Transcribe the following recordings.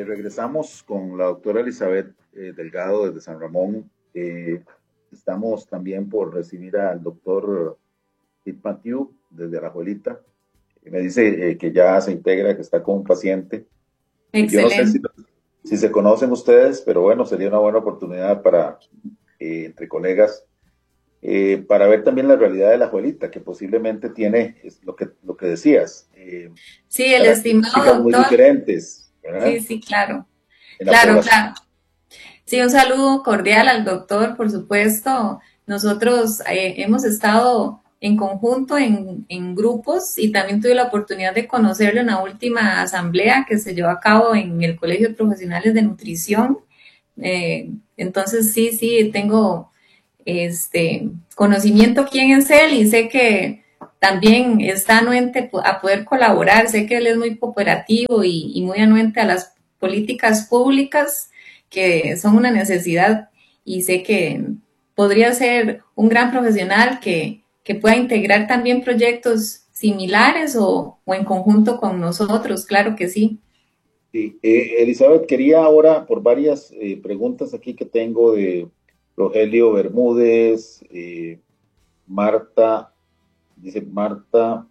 Regresamos con la doctora Elizabeth Delgado desde San Ramón. Estamos también por recibir al doctor Pete Mathieu desde Alajuelita. Me dice que ya se integra, que está con un paciente. Yo no sé Excelente. si se conocen ustedes, pero bueno, sería una buena oportunidad para, entre colegas, para ver también la realidad de la Alajuelita, que posiblemente tiene lo que decías, Sí, el características estimado muy doctor. diferentes, ¿verdad? Sí, sí, claro. En la Claro, población. claro. Sí, un saludo cordial al doctor, por supuesto. Nosotros hemos estado en conjunto en grupos y también tuve la oportunidad de conocerlo en la última asamblea que se llevó a cabo en el Colegio de Profesionales de Nutrición. Entonces, sí, sí, tengo conocimiento quién es él y sé que también está anuente a poder colaborar. Sé que él es muy cooperativo y muy anuente a las políticas públicas que son una necesidad y sé que podría ser un gran profesional que pueda integrar también proyectos similares o en conjunto con nosotros, claro que sí. Sí, Elizabeth, quería ahora, por varias preguntas aquí que tengo de Rogelio Bermúdez, Marta, dice Marta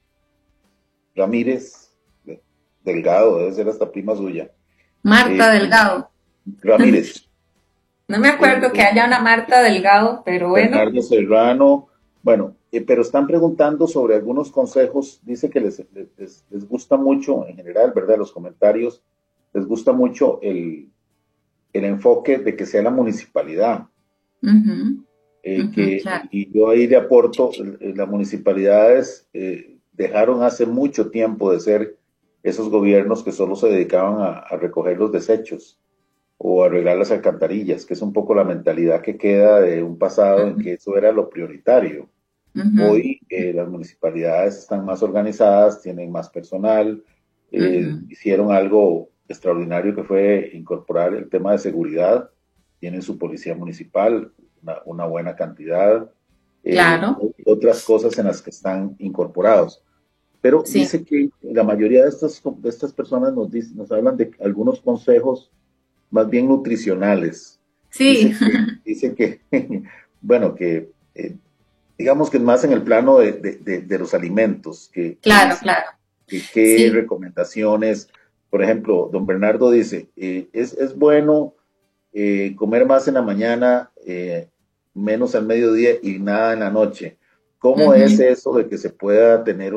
Ramírez Delgado, debe ser hasta prima suya. Marta Eh, Delgado. Ramírez, No me acuerdo que eh, haya una Marta Delgado, pero bueno. Bernardo Serrano, bueno, pero están preguntando sobre algunos consejos, dice que les gusta mucho en general, ¿verdad? Los comentarios, les gusta mucho el enfoque de que sea la municipalidad. Ujú, ujú, claro. Y yo ahí le aporto, las municipalidades dejaron hace mucho tiempo de ser esos gobiernos que solo se dedicaban a recoger los desechos o arreglar las alcantarillas, que es un poco la mentalidad que queda de un pasado en que eso era lo prioritario. Ujú, Hoy las municipalidades están más organizadas, tienen más personal, ujú, hicieron algo extraordinario que fue incorporar el tema de seguridad, tienen su policía municipal, una buena cantidad, claro, otras cosas en las que están incorporados. Pero sí. dice que la mayoría de estas personas nos hablan de algunos consejos más bien nutricionales. Sí, Dice que bueno, que digamos que más en el plano de los alimentos, que claro, dice claro. que qué Sí. recomendaciones, por ejemplo, don Bernardo dice, es bueno comer más en la mañana, menos al mediodía y nada en la noche. ¿Cómo es Ujú, eso de que se pueda tener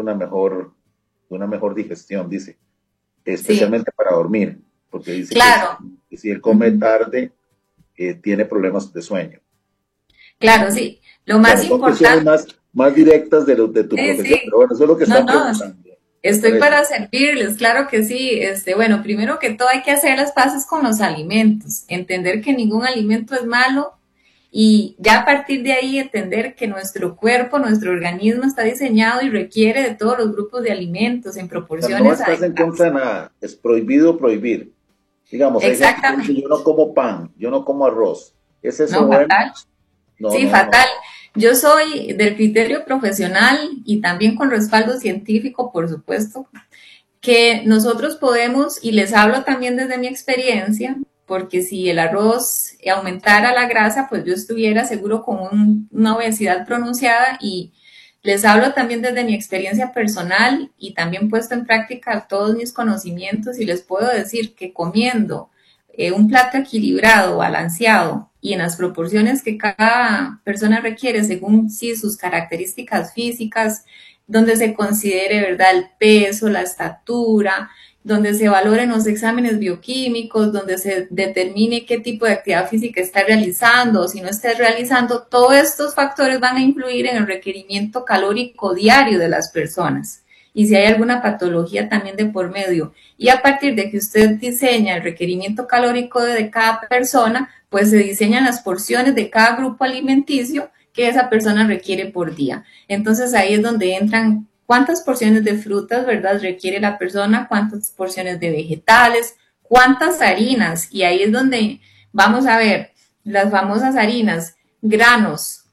una mejor digestión? Dice, sí, especialmente para dormir, porque dice claro. que si él come Ujú, tarde, tiene problemas de sueño. claro, sí. Lo más Bueno, son cuestiones importante, más directas de tu profesión, sí. pero bueno, eso es lo que No, están no, preguntando, me estoy parece. para servirles, claro que sí. Bueno, primero que todo hay que hacer las paces con los alimentos, entender que ningún alimento es malo y ya a partir de ahí entender que nuestro cuerpo, nuestro organismo está diseñado y requiere de todos los grupos de alimentos en O sea, no proporciones estás en contra adecuadas. de nada, es prohibido prohibir. Digamos, hay gente que dice, Exactamente. yo no como pan, yo no como arroz. ¿Es eso No, bueno? fatal. No, Sí, no, no. fatal. Yo soy del criterio profesional y también con respaldo científico, por supuesto, que nosotros podemos, y les hablo también desde mi experiencia, porque si el arroz aumentara la grasa, pues yo estuviera seguro con una obesidad pronunciada y les hablo también desde mi experiencia personal y también puesto en práctica todos mis conocimientos y les puedo decir que comiendo un plato equilibrado, balanceado y en las proporciones que cada persona requiere según sí sus características físicas, donde se considere, ¿verdad?, el peso, la estatura, donde se valoren los exámenes bioquímicos, donde se determine qué tipo de actividad física está realizando o si no está realizando, todos estos factores van a influir en el requerimiento calórico diario de las personas y si hay alguna patología también de por medio. Y a partir de que usted diseña el requerimiento calórico de cada persona, pues se diseñan las porciones de cada grupo alimenticio que esa persona requiere por día. Entonces ahí es donde entran cuántas porciones de frutas, ¿verdad?, requiere la persona, cuántas porciones de vegetales, cuántas harinas. Y ahí es donde vamos a ver las famosas harinas, granos,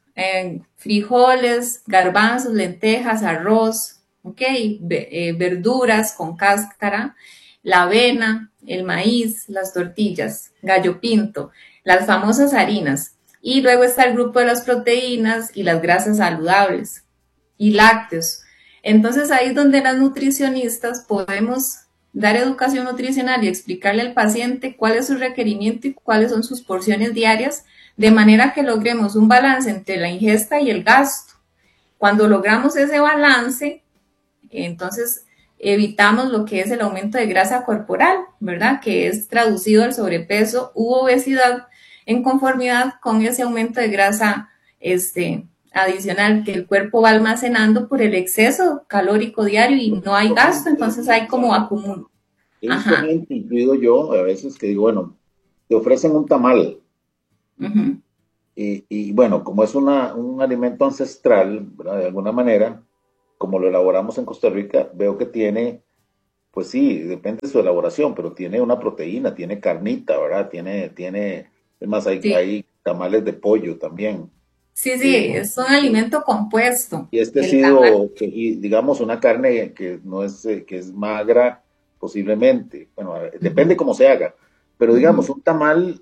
frijoles, garbanzos, lentejas, arroz, ¿ok? Verduras con cáscara, la avena, el maíz, las tortillas, gallo pinto, las famosas harinas. Y luego está el grupo de las proteínas y las grasas saludables y lácteos. Entonces ahí es donde las nutricionistas podemos dar educación nutricional y explicarle al paciente cuál es su requerimiento y cuáles son sus porciones diarias, de manera que logremos un balance entre la ingesta y el gasto. Cuando logramos ese balance, entonces evitamos lo que es el aumento de grasa corporal, ¿verdad? Que es traducido al sobrepeso u obesidad en conformidad con ese aumento de grasa adicional que el cuerpo va almacenando por el exceso calórico diario y no hay gasto, entonces hay como acumulo. He visto Ajá. gente, incluido yo, a veces que digo, bueno, te ofrecen un tamal. Uh-huh. Y bueno, como es un alimento ancestral, ¿verdad? De alguna manera, como lo elaboramos en Costa Rica, veo que tiene, pues sí, depende de su elaboración, pero tiene una proteína, tiene carnita, ¿verdad? Es más, Sí, hay tamales de pollo también. sí, sí, Eh, es un alimento compuesto, y este ha el tamal. sido, digamos, una carne que no es, que es magra, posiblemente. Bueno, depende Uh-huh. cómo se haga. Pero digamos, Uh-huh. un tamal,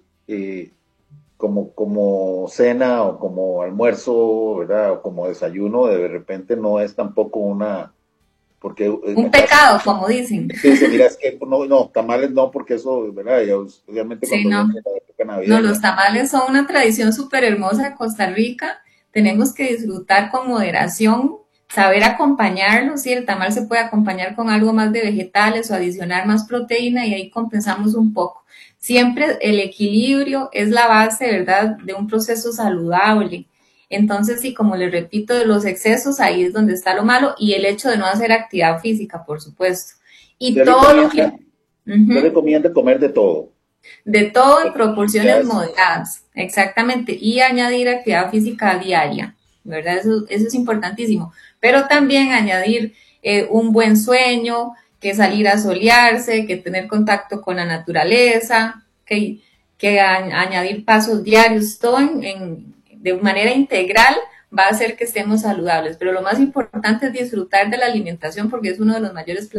como cena o como almuerzo, ¿verdad? O como desayuno, de repente no es tampoco porque Un acá pecado, como dicen. se dice, mira, es que no, no, tamales no, porque eso, ¿verdad? Y obviamente Sí, cuando no. viene la época No, los navideña. tamales son una tradición súper hermosa de Costa Rica. Tenemos que disfrutar con moderación, saber acompañarlos. Sí, el tamal se puede acompañar con algo más de vegetales o adicionar más proteína y ahí compensamos un poco. Siempre el equilibrio es la base, ¿verdad?, de un proceso saludable. Entonces, sí, como les repito, de los excesos, ahí es donde está lo malo y el hecho de no hacer actividad física, por supuesto. Y Usted todo lo que... recomienda, usted Ujú. recomienda comer de todo. De todo en Ya proporciones es, moderadas, exactamente, y añadir actividad física diaria, ¿verdad? Eso es importantísimo. Pero también añadir un buen sueño, que salir a solearse, que tener contacto con la naturaleza, añadir pasos diarios, todo de manera integral va a hacer que estemos saludables. Pero lo más importante es disfrutar de la alimentación porque es uno de los mayores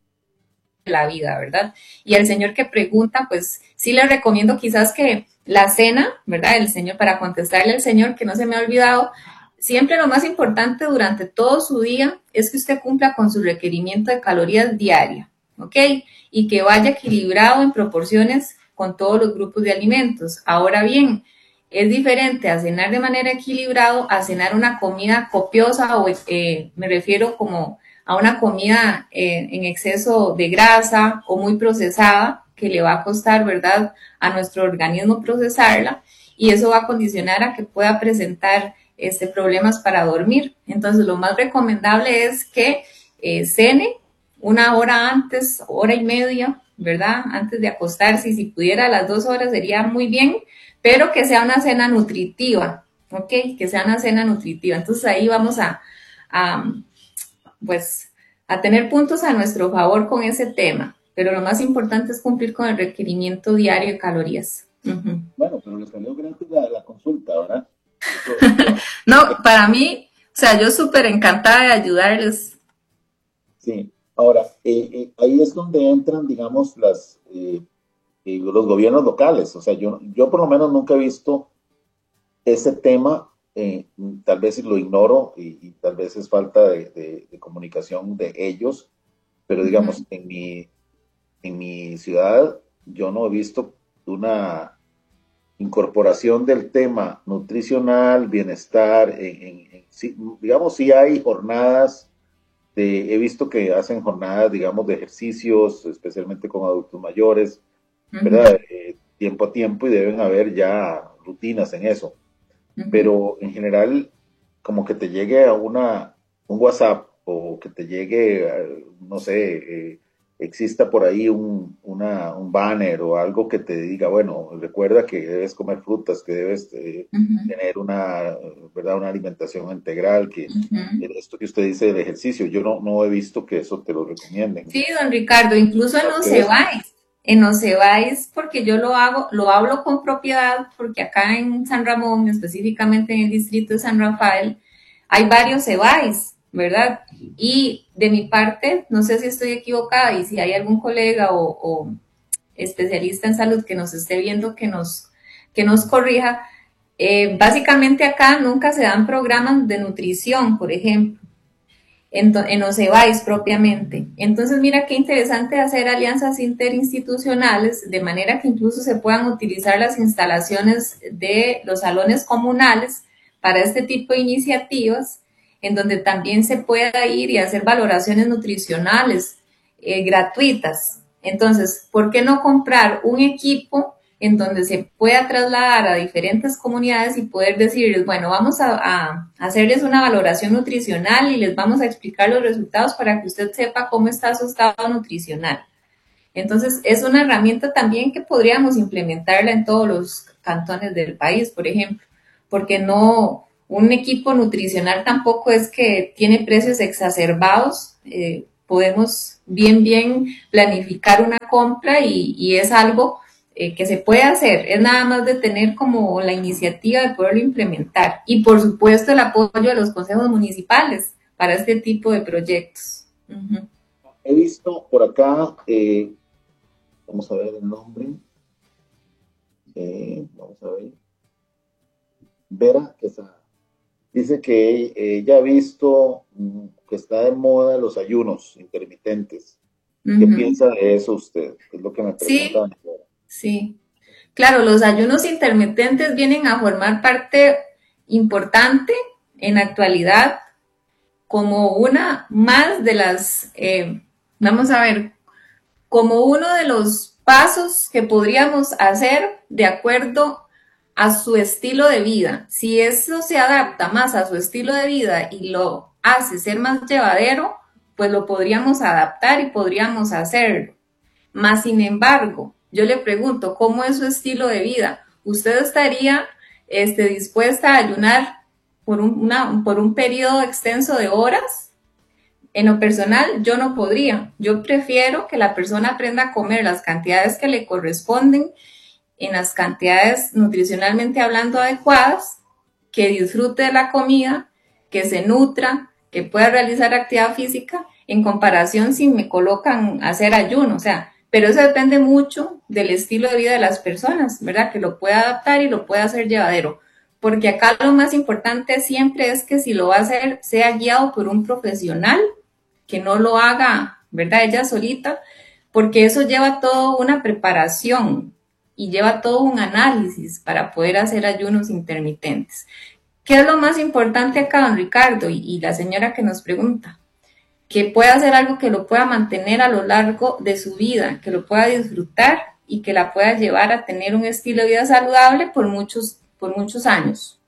la vida, ¿verdad? Y al señor que pregunta, pues sí le recomiendo quizás que la cena, ¿verdad? El señor, para contestarle al señor que no se me ha olvidado, siempre lo más importante durante todo su día es que usted cumpla con su requerimiento de calorías diaria, ¿ok? Y que vaya equilibrado en proporciones con todos los grupos de alimentos. Ahora bien, es diferente a cenar de manera equilibrada a cenar una comida copiosa o me refiero como a una comida en exceso de grasa o muy procesada, que le va a costar, ¿verdad?, a nuestro organismo procesarla y eso va a condicionar a que pueda presentar problemas para dormir. Entonces, lo más recomendable es que cene una hora antes, hora y media, ¿verdad?, antes de acostarse y si pudiera a las 2 horas sería muy bien, pero que sea una cena nutritiva, ¿ok? Que sea una cena nutritiva. Entonces, ahí vamos a pues a tener puntos a nuestro favor con ese tema, pero lo más importante es cumplir con el requerimiento diario de calorías. Uh-huh. bueno, pero le salió gratis la consulta, ¿verdad? Eso, No, para mí, o sea, yo súper encantada de ayudarles. sí. Ahora, ahí es donde entran, digamos, los gobiernos locales. O sea, yo por lo menos nunca he visto ese tema, tal vez lo ignoro y tal vez es falta de comunicación de ellos, pero digamos, Uh-huh. en mi ciudad yo no he visto una incorporación del tema nutricional, bienestar, sí, digamos, sí hay jornadas, he visto que hacen jornadas, digamos, de ejercicios, especialmente con adultos mayores, Uh-huh. ¿verdad? Tiempo a tiempo y deben haber ya rutinas en eso, Uh-huh. pero en general, como que te llegue un WhatsApp o que te llegue, no sé, exista por ahí un banner o algo que te diga, bueno, recuerda que debes comer frutas, que debes Uh-huh. tener ¿verdad? Una alimentación integral, que Uh-huh. esto que usted dice del ejercicio, yo no he visto que eso te lo recomienden. Sí, don Ricardo, incluso en ¿Ustedes? Ocebáis, porque yo lo hago, lo hablo con propiedad, porque acá en San Ramón, específicamente en el distrito de San Rafael, hay varios Cebáis, ¿verdad? Y de mi parte, no sé si estoy equivocada y si hay algún colega o especialista en salud que nos esté viendo que nos corrija. Básicamente acá nunca se dan programas de nutrición, por ejemplo, en OCEBAIS propiamente. Entonces, mira qué interesante hacer alianzas interinstitucionales, de manera que incluso se puedan utilizar las instalaciones de los salones comunales para este tipo de iniciativas, en donde también se pueda ir y hacer valoraciones nutricionales gratuitas. Entonces, ¿por qué no comprar un equipo en donde se pueda trasladar a diferentes comunidades y poder decirles, bueno, vamos a hacerles una valoración nutricional y les vamos a explicar los resultados para que usted sepa cómo está su estado nutricional? Entonces, es una herramienta también que podríamos implementarla en todos los cantones del país, por ejemplo, porque no, un equipo nutricional tampoco es que tiene precios exacerbados. Podemos bien planificar una compra y es algo que se puede hacer, es nada más de tener como la iniciativa de poderlo implementar y por supuesto el apoyo de los consejos municipales para este tipo de proyectos. He visto por acá, vamos a ver el nombre, vamos a ver, Vera Quesada, dice que ella ha visto que está de moda los ayunos intermitentes. ¿Qué piensa de eso usted? Es lo que me pregunta. Sí, claro, los ayunos intermitentes vienen a formar parte importante en la actualidad como una más de las, vamos a ver, como uno de los pasos que podríamos hacer de acuerdo a su estilo de vida. Si eso se adapta más a su estilo de vida y lo hace ser más llevadero, pues lo podríamos adaptar y podríamos hacerlo. Más sin embargo, yo le pregunto, ¿cómo es su estilo de vida? ¿Usted estaría dispuesta a ayunar por un periodo extenso de horas? En lo personal, yo no podría. Yo prefiero que la persona aprenda a comer las cantidades que le corresponden en las cantidades nutricionalmente hablando adecuadas, que disfrute de la comida, que se nutra, que pueda realizar actividad física, en comparación si me colocan a hacer ayuno. O sea, pero eso depende mucho del estilo de vida de las personas, ¿verdad? Que lo pueda adaptar y lo pueda hacer llevadero. Porque acá lo más importante siempre es que si lo va a hacer, sea guiado por un profesional, que no lo haga, ¿verdad? Ella solita, porque eso lleva toda una preparación y lleva todo un análisis para poder hacer ayunos intermitentes. ¿Qué es lo más importante acá, don Ricardo? Y la señora que nos pregunta, que pueda hacer algo que lo pueda mantener a lo largo de su vida, que lo pueda disfrutar y que la pueda llevar a tener un estilo de vida saludable por muchos años.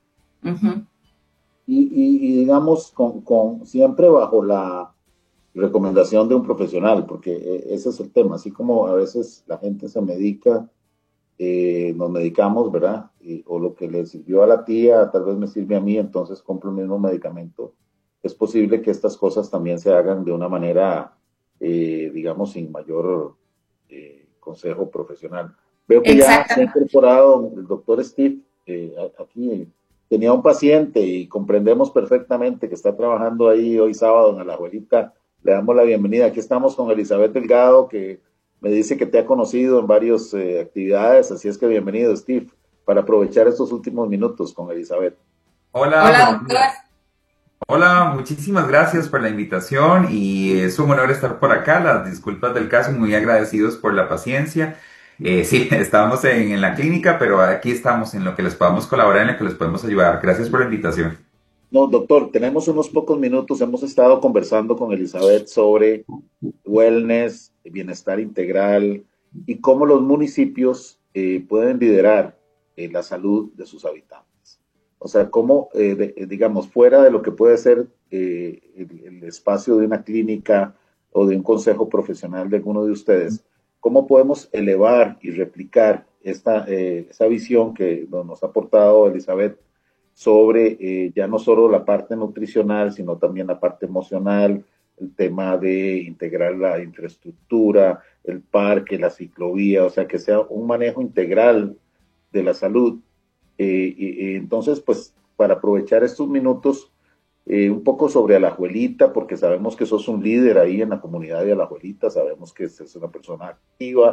Y digamos, siempre bajo la recomendación de un profesional, porque ese es el tema, así como a veces la gente se medica, nos medicamos, ¿verdad? O lo que le sirvió a la tía, tal vez me sirve a mí, entonces compro el mismo medicamento. Es posible que estas cosas también se hagan de una manera, digamos, sin mayor consejo profesional. Veo que ya se ha incorporado el doctor Steve aquí. Tenía un paciente y comprendemos perfectamente que está trabajando ahí hoy sábado en Alajuelita. Le damos la bienvenida. Aquí estamos con Elizabeth Delgado, que me dice que te ha conocido en varias actividades, así es que bienvenido, Steve, para aprovechar estos últimos minutos con Elizabeth. Hola, doctor. Hola, muchísimas gracias por la invitación y es un honor estar por acá. Las disculpas del caso, muy agradecidos por la paciencia. Sí, estábamos en la clínica, pero aquí estamos en lo que les podamos colaborar, en lo que les podemos ayudar. Gracias por la invitación. No, doctor, tenemos unos pocos minutos. Hemos estado conversando con Elizabeth sobre wellness, bienestar integral y cómo los municipios pueden liderar la salud de sus habitantes. O sea, cómo, digamos, fuera de lo que puede ser el espacio de una clínica o de un consejo profesional de alguno de ustedes, cómo podemos elevar y replicar esa visión que nos ha aportado Elizabeth sobre ya no solo la parte nutricional, sino también la parte emocional, el tema de integrar la infraestructura, el parque, la ciclovía, o sea, que sea un manejo integral de la salud. Entonces, pues, para aprovechar estos minutos, un poco sobre Alajuelita, porque sabemos que sos un líder ahí en la comunidad de Alajuelita, sabemos que es una persona activa,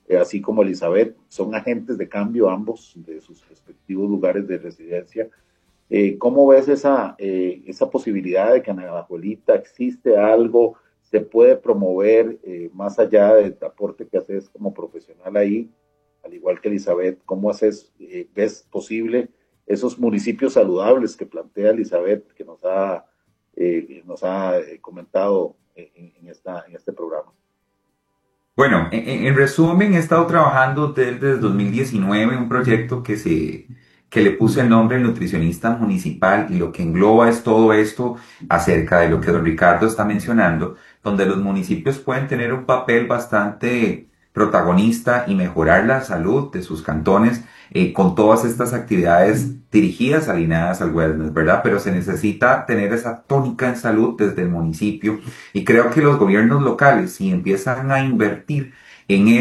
así como Elizabeth, son agentes de cambio ambos de sus respectivos lugares de residencia. ¿Cómo ves esa posibilidad de que en Alajuelita existe algo, se puede promover más allá del aporte que haces como profesional ahí, al igual que Elizabeth? ¿Cómo ves posible esos municipios saludables que plantea Elizabeth, que nos ha comentado en este programa? Bueno, en resumen, he estado trabajando desde 2019 en un proyecto que le puse el nombre de nutricionista municipal, y lo que engloba es todo esto acerca de lo que don Ricardo está mencionando, donde los municipios pueden tener un papel bastante protagonista y mejorar la salud de sus cantones con todas estas actividades dirigidas, alineadas al wellness, ¿verdad? Pero se necesita tener esa tónica en salud desde el municipio, y creo que los gobiernos locales, si empiezan a invertir en